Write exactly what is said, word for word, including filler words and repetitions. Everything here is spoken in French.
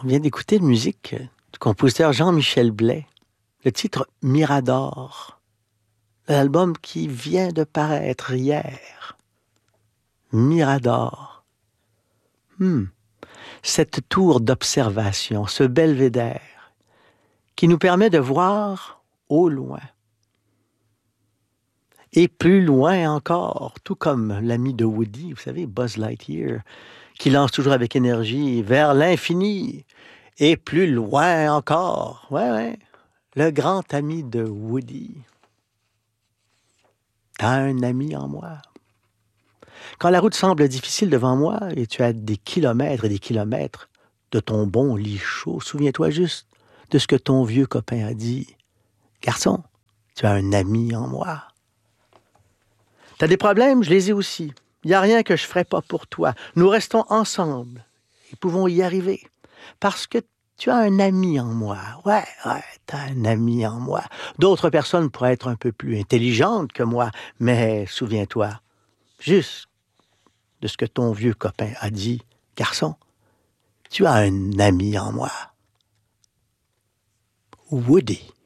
On vient d'écouter une musique du compositeur Jean-Michel Blais, le titre Mirador, l'album qui vient de paraître hier. Mirador. Hmm. Cette tour d'observation, ce belvédère, qui nous permet de voir au loin. Et plus loin encore, tout comme l'ami de Woody, vous savez, Buzz Lightyear, qui lance toujours avec énergie vers l'infini. Et plus loin encore, ouais, ouais, le grand ami de Woody. T'as un ami en moi. Quand la route semble difficile devant moi et tu as des kilomètres et des kilomètres de ton bon lit chaud, souviens-toi juste de ce que ton vieux copain a dit. Garçon, tu as un ami en moi. T'as des problèmes, je les ai aussi. Il n'y a rien que je ne ferai pas pour toi. Nous restons ensemble et pouvons y arriver. Parce que tu as un ami en moi. Ouais, ouais, tu as un ami en moi. D'autres personnes pourraient être un peu plus intelligentes que moi, mais souviens-toi juste de ce que ton vieux copain a dit. Garçon, tu as un ami en moi. Woody.